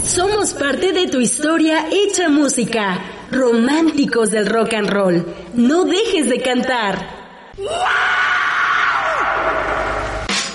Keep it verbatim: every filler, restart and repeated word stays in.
Somos parte de tu historia hecha música. Románticos del rock and roll. No dejes de cantar.